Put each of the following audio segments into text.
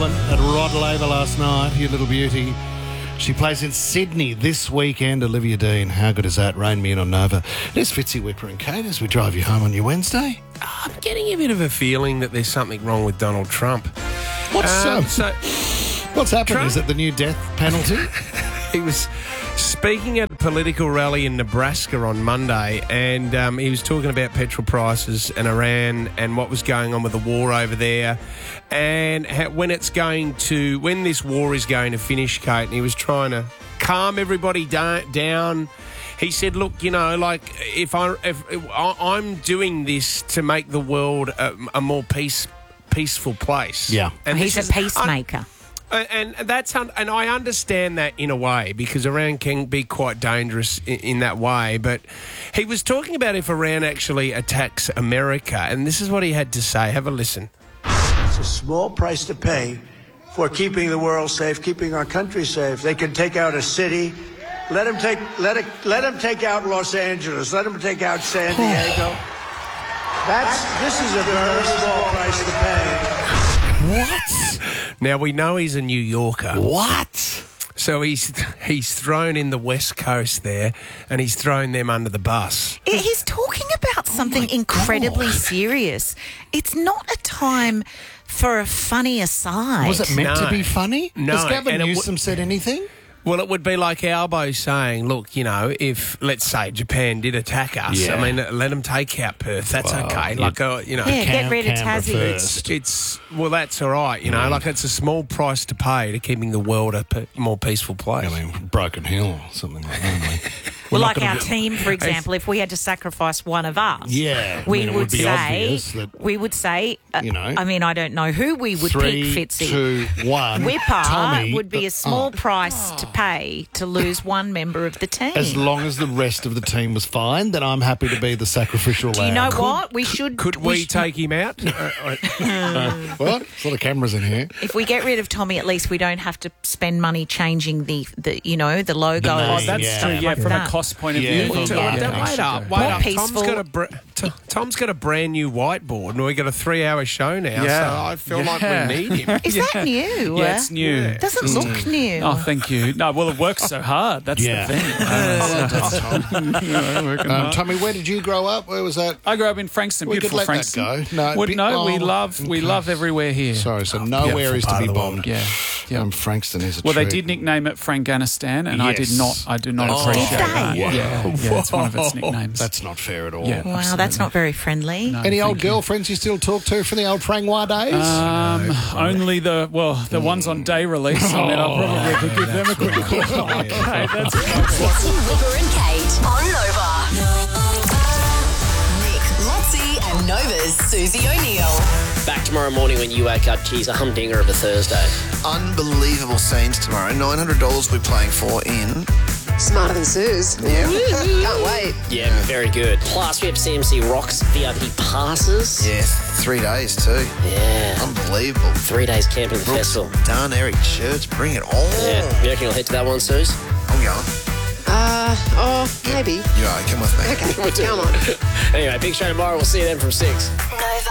Melbourne at Rod Laver last night, you little beauty. She plays in Sydney this weekend, Olivia Dean. How good is that? Rain Me In on Nova. There's Fitzy, Whipper and Kate as we drive you home on your Wednesday. I'm getting a bit of a feeling that there's something wrong with Donald Trump. What's happened? Trump- Is it the new death penalty? He was speaking at a political rally in Nebraska on Monday, and he was talking about petrol prices and Iran and what was going on with the war over there, and when this war is going to finish, Kate. And he was trying to calm everybody down. He said, "Look, if I'm doing this to make the world a more peaceful place." Yeah, and he's a peacemaker. And I understand that in a way, because Iran can be quite dangerous in that way. But he was talking about if Iran actually attacks America, and this is what he had to say. Have a listen. It's a small price to pay for keeping the world safe, keeping our country safe. They can take out a city. Let them take out Los Angeles. Let them take out San Diego. This is a very small price to pay. What? Now, we know he's a New Yorker. What? So he's thrown in the West Coast there, and he's thrown them under the bus. He's talking about something incredibly serious. It's not a time for a funny aside. Was it meant to be funny? No. Has Gavin Newsom said anything? Well, it would be like Albo saying, look, if, let's say, Japan did attack us, Yeah. I mean, let them take out Perth. That's okay. Get rid of Tassie. Well, that's all right, it's a small price to pay to keeping the world a more peaceful place. I mean, Broken Hill or something like that. Well, like our team, for example, if we had to sacrifice one of us, we would say, I mean, I don't know who we would pick, Fitzy. 3, 2, 1. Whipper Tommy, would be a small price to pay to lose one member of the team. As long as the rest of the team was fine, then I'm happy to be the sacrificial lamb. Do you know what? We should... Could we take him out? What? There's a lot of cameras in here. If we get rid of Tommy, at least we don't have to spend money changing the logo. That's true, yeah, from a cost point of view. Wait up. Peaceful. Tom's got a brand new whiteboard, and we've got a 3-hour show now, so I feel like we need him. Is that new? Yeah, it's new. It doesn't look new. Oh, thank you. No, well, it works so hard. That's the thing. Tommy, where did you grow up? Where was that? I grew up in Frankston, We could beautiful let Frankston. that go. We love everywhere here. Sorry, so nowhere is to be bombed. Yeah. Frankston is a Well, treat. they did nickname it Franganistan, and I do not That's appreciate right. that. Did they? Yeah, it's one of its nicknames. That's not fair at all. Yeah, Wow, absolutely. that's not very friendly. No, Any old thank you. girlfriends you still talk to from the old Frangwa days? Only the ones on day release. I mean, I'll probably could give them a quick call. Okay, that's Fitzy, Whipper and Kate on Nova. Nick, Lotzie and Nova's Susie O'Neill. Back tomorrow morning when you wake up. Geez, a humdinger of a Thursday. Unbelievable scenes tomorrow. $900 we're playing for in... Smarter than Suze. Yeah. Can't wait. Yeah, very good. Plus, we have CMC Rocks VIP passes. Yeah, 3 days too. Yeah. Unbelievable. 3 days camping festival. Done, Eric Shirts, bring it on. Yeah. You reckon you'll head to that one, Suze? I'm going. Maybe. You are, come with me. Okay, come on. Anyway, big show tomorrow. We'll see you then from 6. Nova.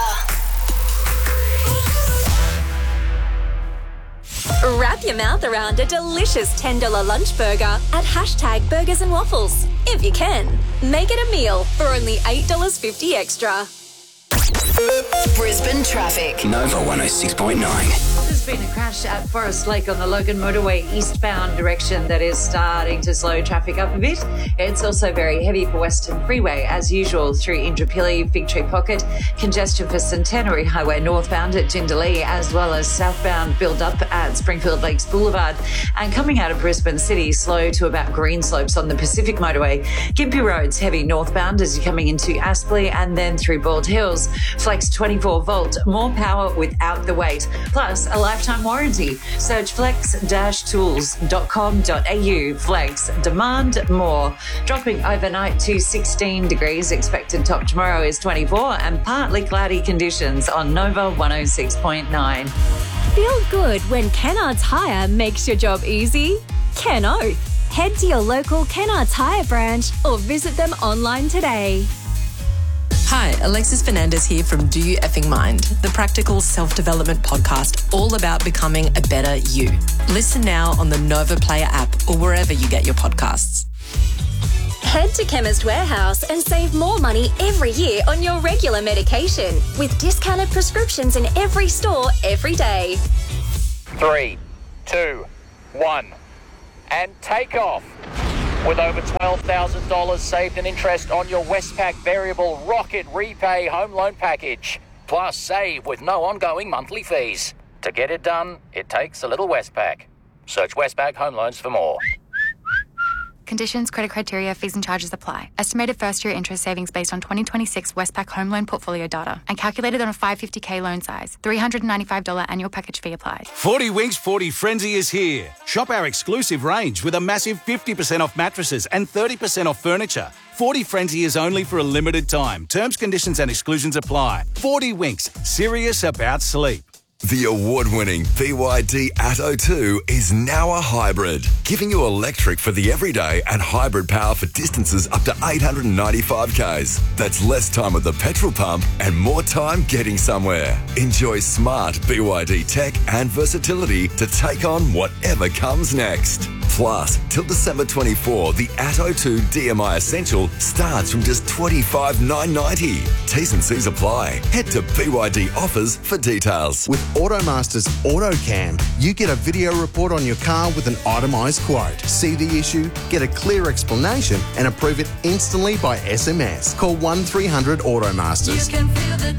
Wrap your mouth around a delicious $10 lunch burger at #Burgers and Waffles. If you can, make it a meal for only $8.50 extra. Brisbane traffic. Nova 106.9. There's been a crash at Forest Lake on the Logan Motorway eastbound direction that is starting to slow traffic up a bit. It's also very heavy for Western Freeway, as usual, through Indooroopilly, Fig Tree Pocket, congestion for Centenary Highway northbound at Jindalee, as well as southbound build-up at Springfield Lakes Boulevard. And coming out of Brisbane City, slow to about Greenslopes on the Pacific Motorway. Gympie Road's heavy northbound as you're coming into Aspley and then through Bald Hills. Flex 24-volt, more power without the weight, plus a lifetime warranty. Search flex-tools.com.au. Flex, demand more. Dropping overnight to 16 degrees. Expected top tomorrow is 24 and partly cloudy conditions on Nova 106.9. Feel good when Kennards Hire makes your job easy? Ken Oath. Head to your local Kennards Hire branch or visit them online today. Hi, Alexis Fernandez here from Do You Effing Mind, the practical self-development podcast all about becoming a better you. Listen now on the Nova Player app or wherever you get your podcasts. Head to Chemist Warehouse and save more money every year on your regular medication with discounted prescriptions in every store every day. 3, 2, 1, and take off. With over $12,000 saved in interest on your Westpac Variable Rocket Repay Home Loan Package. Plus, save with no ongoing monthly fees. To get it done, it takes a little Westpac. Search Westpac Home Loans for more. Conditions, credit criteria, fees and charges apply. Estimated first-year interest savings based on 2026 Westpac home loan portfolio data and calculated on a $550K loan size. $395 annual package fee applies. 40 Winks 40 Frenzy is here. Shop our exclusive range with a massive 50% off mattresses and 30% off furniture. 40 Frenzy is only for a limited time. Terms, conditions and exclusions apply. 40 Winks, serious about sleep. The award-winning BYD Atto 2 is now a hybrid, giving you electric for the everyday and hybrid power for distances up to 895 k's. That's less time at the petrol pump and more time getting somewhere. Enjoy smart BYD tech and versatility to take on whatever comes next. Plus, till December 24, the Atto 2 DMI Essential starts from just $25,990. T's and C's apply. Head to BYD Offers for details. With Automaster's AutoCam, you get a video report on your car with an itemised quote. See the issue, get a clear explanation and approve it instantly by SMS. Call 1300 Automasters. You can feel the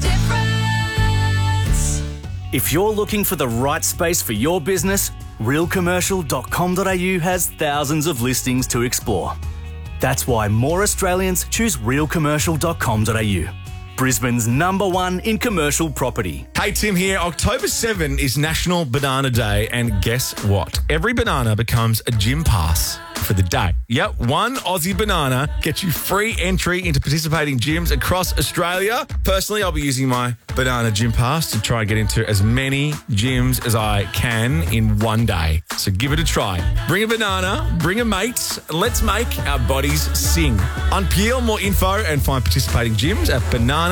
difference. If you're looking for the right space for your business, realcommercial.com.au has thousands of listings to explore. That's why more Australians choose realcommercial.com.au. Brisbane's #1 in commercial property. Hey, Tim here. October 7 is National Banana Day, and guess what? Every banana becomes a gym pass for the day. Yep, one Aussie banana gets you free entry into participating gyms across Australia. Personally, I'll be using my banana gym pass to try and get into as many gyms as I can in one day. So give it a try. Bring a banana, bring a mate, and let's make our bodies sing. Unpeel more info and find participating gyms at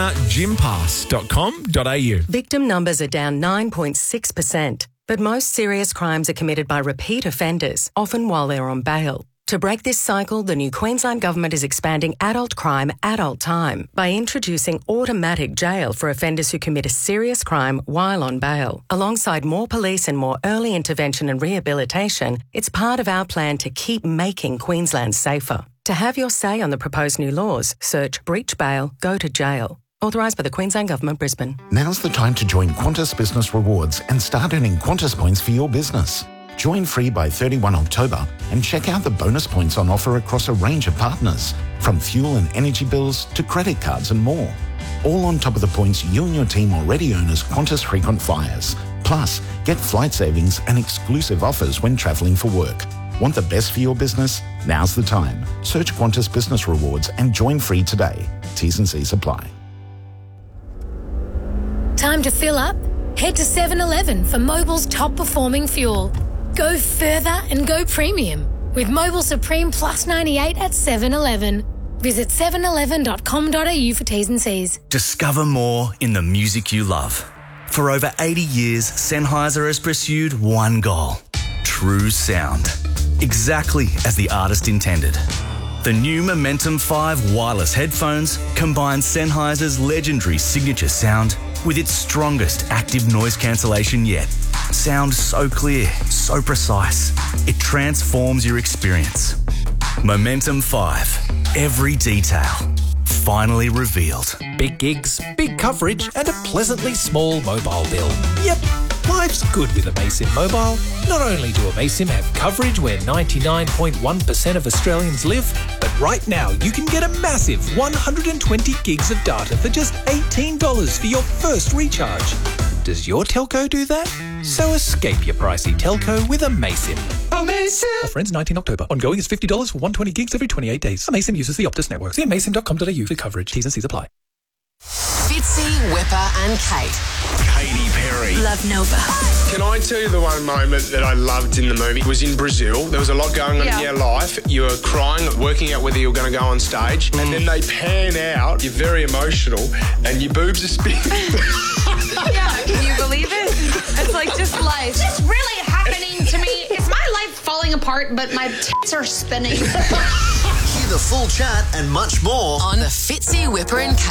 bananagympass.com.au. Victim numbers are down 9.6%, but most serious crimes are committed by repeat offenders, often while they're on bail. To break this cycle, the new Queensland Government is expanding adult crime, adult time by introducing automatic jail for offenders who commit a serious crime while on bail. Alongside more police and more early intervention and rehabilitation, it's part of our plan to keep making Queensland safer. To have your say on the proposed new laws, search Breach Bail, Go to Jail. Authorised by the Queensland Government, Brisbane. Now's the time to join Qantas Business Rewards and start earning Qantas points for your business. Join free by 31 October and check out the bonus points on offer across a range of partners, from fuel and energy bills to credit cards and more. All on top of the points you and your team already earn as Qantas frequent flyers. Plus, get flight savings and exclusive offers when travelling for work. Want the best for your business? Now's the time. Search Qantas Business Rewards and join free today. T's and C's apply. Time to fill up? Head to 7-Eleven for Mobil's top performing fuel. Go further and go premium with Mobil Supreme Plus 98 at 7-Eleven. Visit 7eleven.com.au for T's and C's. Discover more in the music you love. For over 80 years, Sennheiser has pursued one goal: true sound. Exactly as the artist intended. The new Momentum 5 wireless headphones combine Sennheiser's legendary signature sound with its strongest active noise cancellation yet. Sound so clear, so precise, it transforms your experience. Momentum 5, every detail, finally revealed. Big gigs, big coverage, and a pleasantly small mobile bill. Yep, life's good with Amaysim Mobile. Not only do Amaysim have coverage where 99.1% of Australians live, but right now you can get a massive 120 gigs of data for just $18 for your first recharge. Does your telco do that? So escape your pricey telco with Amaysim. Amaysim! Offer ends 19 October. Ongoing is $50 for 120 gigs every 28 days. Amaysim uses the Optus network. See amaysim.com.au for coverage. T's and C's apply. Fitzy, Whipper and Kate. Katy Perry. Love Nova. Can I tell you the one moment that I loved in the movie? It was in Brazil. There was a lot going on in your life. You were crying, working out whether you were going to go on stage, and then they pan out. You're very emotional, and your boobs are spinning. Yeah, can you believe it? It's like just life. Is this really happening to me? Is my life falling apart, but my tits are spinning? Hear the full chat and much more on the Fitzy, Whipper and Kate